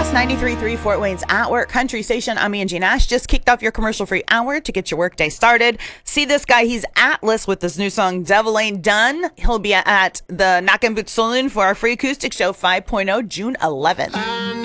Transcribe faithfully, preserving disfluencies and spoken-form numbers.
Podcast ninety-three point three Fort Wayne's At Work Country Station. I'm Angie Nash. Just kicked off your commercial-free hour to get your workday started. See this guy. He's Atlas with his new song, Devil Ain't Done. He'll be at the Knock and Boot Saloon for our free acoustic show five point oh, June eleventh.